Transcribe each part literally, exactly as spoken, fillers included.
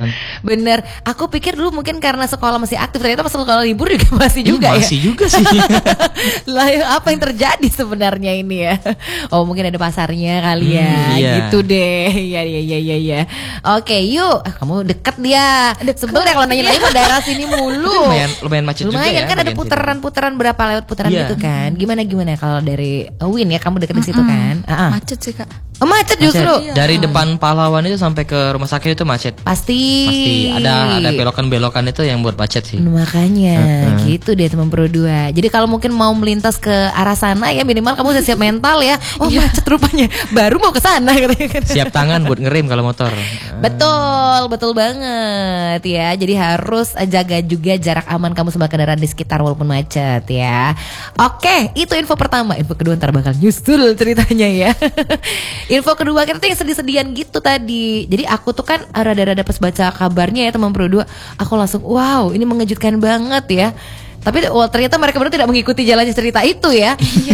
kan. Bener, aku pikir dulu mungkin karena sekolah masih aktif, ternyata pas sekolah libur juga masih juga Ih, ya. Masih juga sih. Lah apa yang terjadi sebenarnya ini ya? Oh mungkin ada pasarnya kali ya, Hmm, iya. gitu deh. Iya iya iya iya. Ya. Oke yuk, ah, kamu deket dia. Sebel ya kalau nanya-nanya ke daerah sini mulu. lumayan lumayan macet juga Lumayan ya. kan ada bagian putaran-putaran berapa lewat putaran Iya. gitu kan? Gimana gimana kalau dari Win ya, kamu deket di situ kan? Ah, ah. Macet sih kak. Oh, macet sini. Macet. justru. Dari depan pahlawan itu sampai ke rumah sakit itu macet. Pasti. Pasti ada ada belokan-belokan itu yang buat macet sih. Makanya Uh-uh. gitu deh teman Pro dua. Jadi kalau mungkin mau melintas ke arah sana ya minimal kamu udah siap mental ya. Oh macet rupanya, baru mau ke sana katanya kan. Siap tangan buat ngerem kalau motor. Betul, betul banget ya. Jadi harus jaga juga jarak aman kamu sama kendaraan di sekitar walaupun macet ya. Oke, itu info pertama. Info kedua ntar bakal nyusul ceritanya ya. Info kedua kita tuh yang sedih-sedihan gitu tadi. Jadi aku tuh kan rada-rada pas baca kabarnya ya teman Pro dua, aku langsung wow, ini mengejutkan banget ya. Tapi oh, ternyata mereka berdua tidak mengikuti jalannya cerita itu ya.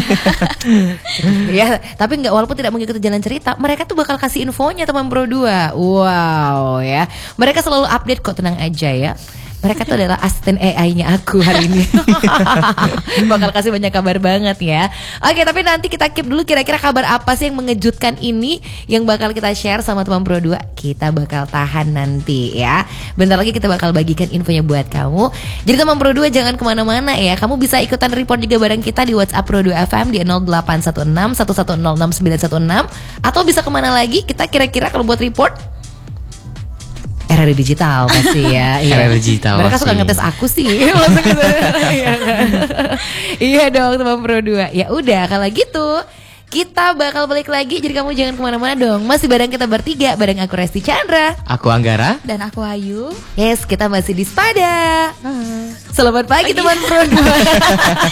Ya, tapi nggak, walaupun tidak mengikuti jalan cerita, mereka tuh bakal kasih infonya teman Pro dua. Wow ya. Mereka selalu update kok, tenang aja ya. Mereka tuh adalah asisten A I-nya aku hari ini. Bakal kasih banyak kabar banget ya. Oke, tapi nanti kita keep dulu kira-kira kabar apa sih yang mengejutkan ini yang bakal kita share sama teman Pro dua. Kita bakal tahan nanti ya. Bentar lagi kita bakal bagikan infonya buat kamu. Jadi teman Pro dua jangan kemana-mana ya. Kamu bisa ikutan report juga bareng kita di WhatsApp Pro dua F M di nol delapan satu enam satu satu nol enam sembilan satu enam. Atau bisa kemana lagi kita kira-kira kalau buat report? R R I Digital pasti ya. Iya. R R I Digital. Mereka pasti. suka ngetes aku sih. Maksudnya gitu. Iya kan? Iya dong teman Pro dua. Ya udah kalau gitu kita bakal balik lagi. Jadi kamu jangan kemana-mana dong. Masih bareng kita bertiga. Bareng aku Resti Chandra. Aku Anggara. Dan aku Ayu. Yes, kita masih di Spada. Selamat pagi, teman Pro dua.